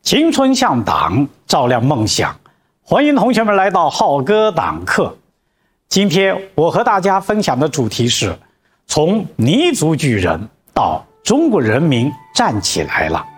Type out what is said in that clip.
青春向党，照亮梦想。欢迎同学们来到浩哥党课。今天我和大家分享的主题是：从泥足巨人到中国人民站起来了。